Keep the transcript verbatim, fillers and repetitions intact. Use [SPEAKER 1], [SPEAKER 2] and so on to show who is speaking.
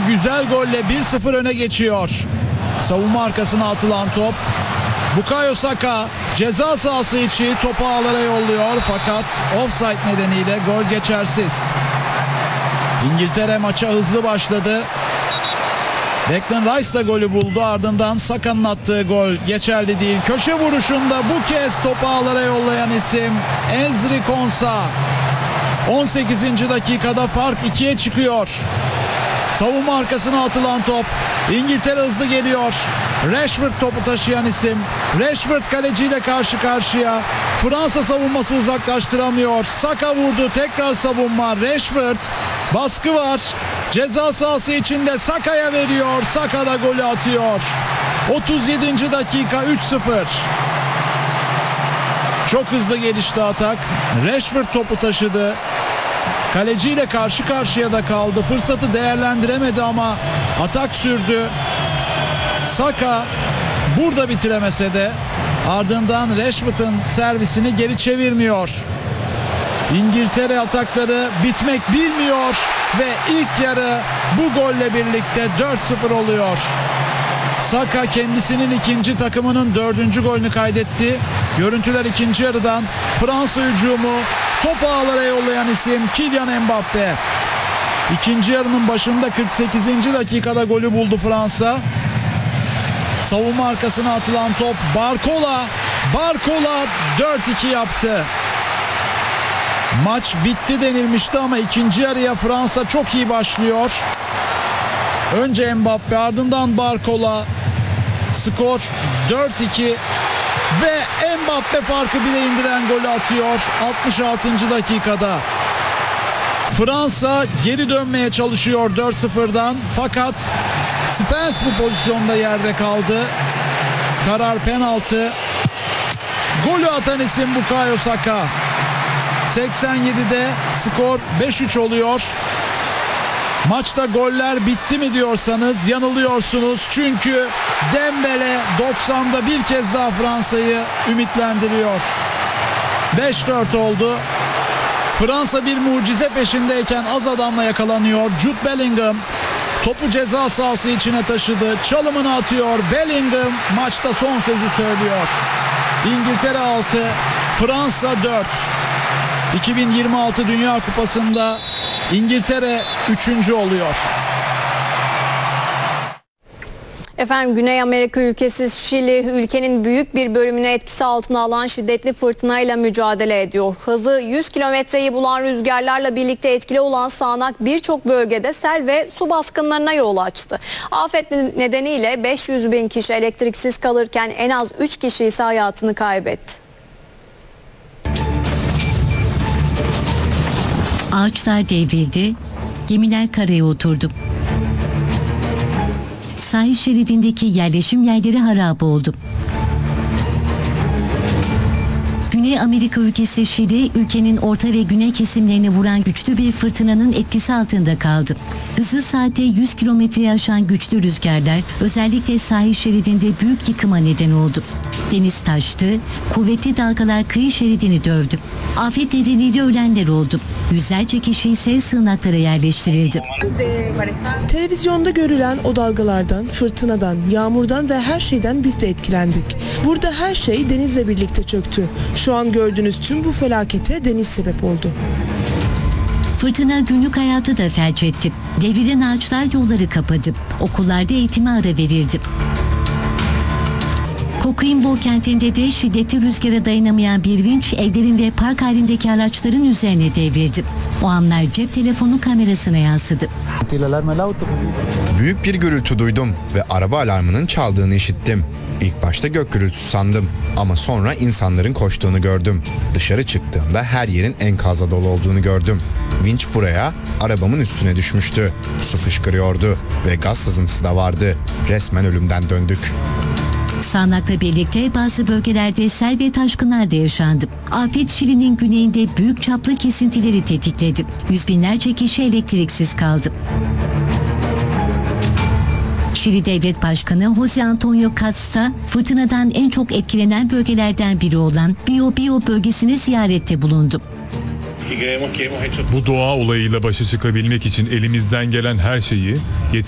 [SPEAKER 1] güzel golle bir sıfır öne geçiyor. Savunma arkasına atılan top. Bukayo Saka ceza sahası içi topu ağlara yolluyor fakat offside nedeniyle gol geçersiz. İngiltere maça hızlı başladı. Declan Rice da golü buldu, ardından Saka'nın attığı gol geçerli değil. Köşe vuruşunda bu kez topu ağlara yollayan isim Ezri Konsa. on sekizinci dakikada fark ikiye çıkıyor. Savunma arkasına atılan top. İngiltere hızlı geliyor. Rashford topu taşıyan isim. Rashford kaleciyle karşı karşıya. Fransa savunması uzaklaştıramıyor. Saka vurdu, tekrar savunma. Rashford, baskı var. Ceza sahası içinde Saka'ya veriyor. Saka da golü atıyor. otuz yedinci dakika, üç sıfır. Çok hızlı gelişti atak. Rashford topu taşıdı. Kaleciyle karşı karşıya da kaldı. Fırsatı değerlendiremedi ama atak sürdü. Saka burada bitiremese de ardından Rashford'un servisini geri çevirmiyor. İngiltere atakları bitmek bilmiyor ve ilk yarı bu golle birlikte dört sıfır oluyor. Saka kendisinin ikinci, takımının dördüncü golünü kaydetti. Görüntüler ikinci yarıdan. Fransa hücumu, topu ağlara yollayan isim Kylian Mbappe. İkinci yarının başında kırk sekizinci dakikada golü buldu Fransa. Savunma arkasına atılan top. Barcola, Barcola dört iki yaptı. Maç bitti denilmişti ama ikinci yarıya Fransa çok iyi başlıyor. Önce Mbappe, ardından Barcola. Skor dört iki ve Mbappe farkı bile indiren golü atıyor altmış altıncı dakikada. Fransa geri dönmeye çalışıyor dört sıfırdan fakat Spence bu pozisyonda yerde kaldı. Karar penaltı. Golü atan isim Bukayo Saka. seksen yedide skor beş üç oluyor. Maçta goller bitti mi diyorsanız yanılıyorsunuz. Çünkü Dembele doksanda bir kez daha Fransa'yı ümitlendiriyor. beş dört oldu. Fransa bir mucize peşindeyken az adamla yakalanıyor. Jude Bellingham topu ceza sahası içine taşıdı. Çalımını atıyor. Bellingham maçta son sözü söylüyor. İngiltere altı, Fransa dört. iki bin yirmi altı Dünya Kupası'nda İngiltere üçüncü oluyor.
[SPEAKER 2] Efendim, Güney Amerika ülkesi Şili ülkenin büyük bir bölümünü etkisi altına alan şiddetli fırtınayla mücadele ediyor. Hızı yüz kilometreyi bulan rüzgarlarla birlikte etkili olan sağanak birçok bölgede sel ve su baskınlarına yol açtı. Afet nedeniyle beş yüz bin kişi elektriksiz kalırken en az üç kişi ise hayatını kaybetti.
[SPEAKER 3] Ağaçlar devrildi, gemiler karaya oturdu. Sahil şeridindeki yerleşim yerleri harap oldu. Güney Amerika ülkesi Şili, ülkenin orta ve güney kesimlerini vuran güçlü bir fırtınanın etkisi altında kaldı. Hızı saatte yüz kilometreyi aşan güçlü rüzgarlar özellikle sahil şeridinde büyük yıkıma neden oldu. Deniz taştı, kuvvetli dalgalar kıyı şeridini dövdü. Afet nedeniyle ölenler oldu. Yüzlerce kişi ise sığınaklara yerleştirildi.
[SPEAKER 4] Televizyonda görülen o dalgalardan, fırtınadan, yağmurdan ve her şeyden biz de etkilendik. Burada her şey denizle birlikte çöktü. Şu an gördüğünüz tüm bu felakete deniz sebep oldu.
[SPEAKER 3] Fırtına günlük hayatı da felç etti. Devrilen ağaçlar yolları kapadı. Okullarda eğitime ara verildi. Coquimbo kentinde de şiddetli rüzgara dayanamayan bir vinç evlerin ve park halindeki araçların üzerine devrildi. O anlar cep telefonu kamerasına yansıdı.
[SPEAKER 5] Büyük bir gürültü duydum ve araba alarmının çaldığını işittim. İlk başta gök gürültüsü sandım ama sonra insanların koştuğunu gördüm. Dışarı çıktığımda her yerin enkazla dolu olduğunu gördüm. Vinç buraya, arabamın üstüne düşmüştü. Su fışkırıyordu ve gaz sızıntısı da vardı. Resmen ölümden döndük.
[SPEAKER 3] Sağanakla birlikte bazı bölgelerde sel ve taşkınlar da yaşandı. Afet Şili'nin güneyinde büyük çaplı kesintileri tetikledi. Yüz binlerce kişi elektriksiz kaldı. Şili Devlet Başkanı Jose Antonio Caz da fırtınadan en çok etkilenen bölgelerden biri olan Biobío bölgesine ziyarette bulundu.
[SPEAKER 6] Bu doğa olayıyla başa çıkabilmek için elimizden gelen her şeyi